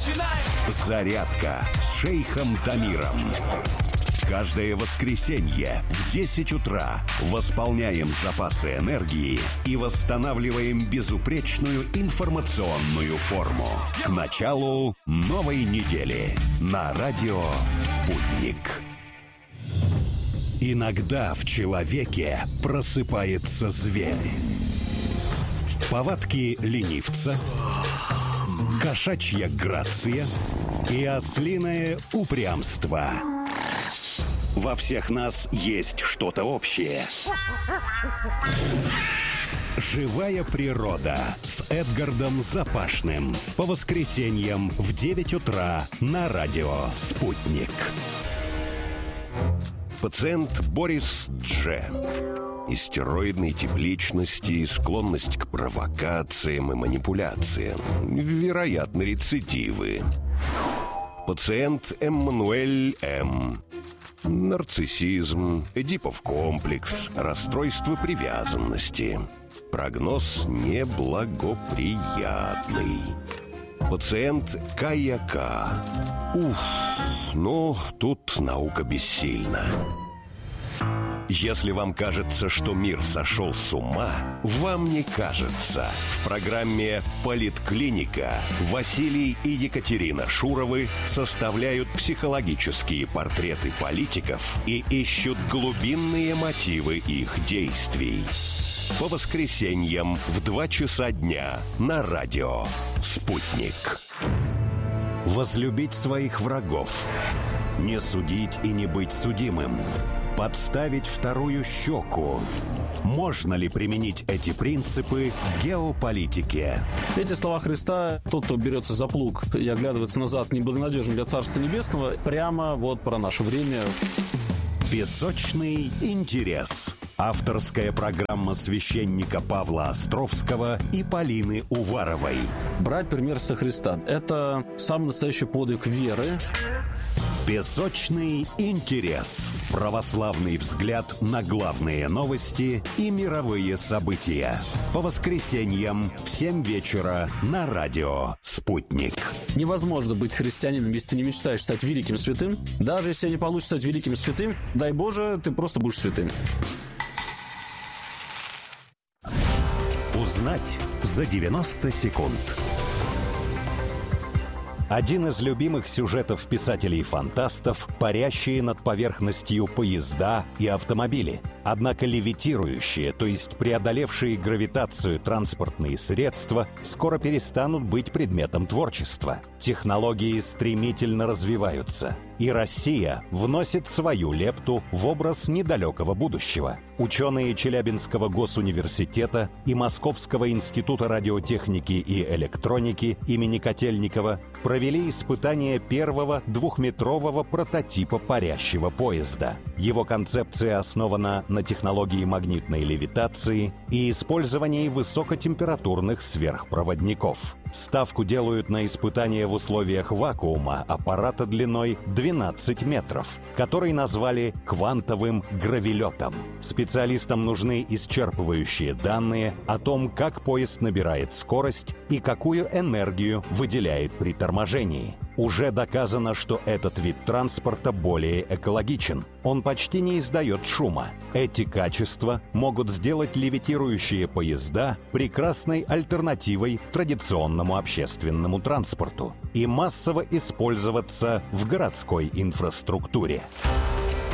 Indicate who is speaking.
Speaker 1: «Зарядка» с шейхом Дамиром. Каждое воскресенье в 10 утра восполняем запасы энергии и восстанавливаем безупречную информационную форму. К началу новой недели на радио «Спутник». Иногда в человеке просыпается зверь. Повадки ленивца, кошачья грация и ослиное упрямство. Во всех нас есть что-то общее. «Живая природа» с Эдгардом Запашным. По воскресеньям в 9 утра на радио «Спутник». Пациент Борис Дж. Истероидной тип личности, склонность к провокациям и манипуляциям. Вероятно, рецидивы. Пациент Эммануэль М. Нарциссизм, Эдипов комплекс, расстройство привязанности. Прогноз неблагоприятный. Пациент Каяка. Ну, тут наука бессильна. Если вам кажется, что мир сошел с ума, вам не кажется. В программе «Политклиника» Василий и Екатерина Шуровы составляют психологические портреты политиков и ищут глубинные мотивы их действий. По воскресеньям в 2 часа дня на радио «Спутник». Возлюбить своих врагов. Не судить и не быть судимым. Подставить вторую щеку. Можно ли применить эти принципы к геополитике?
Speaker 2: Эти слова Христа: тот, кто берется за плуг и оглядывается назад, неблагонадежен для Царства Небесного, прямо вот про наше время.
Speaker 1: Песочный интерес. Авторская программа священника Павла Островского и Полины Уваровой.
Speaker 2: Брать пример со Христа – это самый настоящий подвиг веры.
Speaker 1: Песочный интерес. Православный взгляд на главные новости и мировые события. По воскресеньям в 7 вечера на радио «Спутник».
Speaker 2: Невозможно быть христианином, если ты не мечтаешь стать великим святым. Даже если тебе не получится стать великим святым, дай Боже, ты просто будешь святым.
Speaker 1: Узнать за 90 секунд. Один из любимых сюжетов писателей-фантастов – парящие над поверхностью поезда и автомобили. Однако левитирующие, то есть преодолевшие гравитацию транспортные средства, скоро перестанут быть предметом творчества. Технологии стремительно развиваются, и Россия вносит свою лепту в образ недалекого будущего. Ученые Челябинского госуниверситета и Московского института радиотехники и электроники имени Котельникова провели испытание первого 2-метрового прототипа парящего поезда. Его концепция основана на технологии магнитной левитации и использовании высокотемпературных сверхпроводников. Ставку делают на испытания в условиях вакуума аппарата длиной 12 метров, который назвали квантовым гравилетом. Специалистам нужны исчерпывающие данные о том, как поезд набирает скорость и какую энергию выделяет при торможении. Уже доказано, что этот вид транспорта более экологичен. Он почти не издает шума. Эти качества могут сделать левитирующие поезда прекрасной альтернативой традиционному общественному транспорту и массово использоваться в городской инфраструктуре.